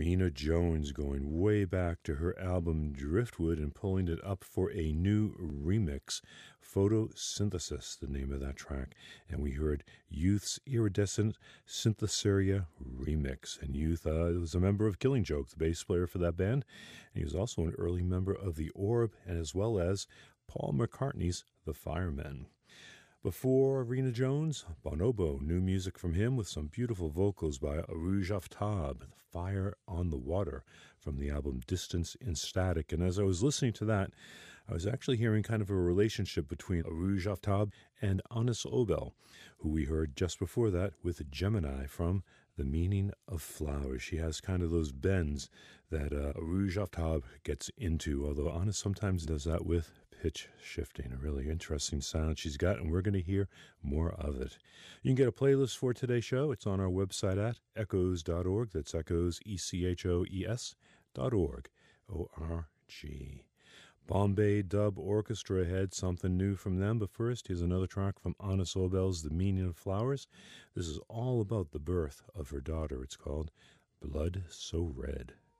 Rena Jones going way back to her album Driftwood and pulling it up for a new remix, Photosynthesis, the name of that track. And we heard Youth's Iridescent Synthesaria remix. And Youth was a member of Killing Joke, the bass player for that band. And he was also an early member of The Orb, and as well as Paul McCartney's The Firemen. Before Rena Jones, Bonobo, new music from him with some beautiful vocals by Arouge Aftab, Fire on the Water, from the album Distance in Static. And as I was listening to that, I was actually hearing kind of a relationship between Arouge Aftab and Anis Obel, who we heard just before that with Gemini from The Meaning of Flowers. She has kind of those bends that Arouge Aftab gets into, although Anis sometimes does that with pitch shifting. A really interesting sound she's got, and we're going to hear more of it. You can get a playlist for today's show. It's on our website at echoes.org. That's echoes, ECHOES.org, O-R-G. Bombay Dub Orchestra had something new from them, but first, here's another track from Anis Obel's The Meaning of Flowers. This is all about the birth of her daughter. It's called Blood So Red.